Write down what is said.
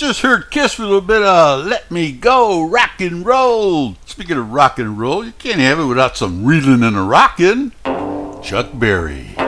just heard Kiss with a little bit of Let Me Go, rock and roll. Speaking of rock and roll, you can't have it without some reeling and a rockin'. Chuck Berry.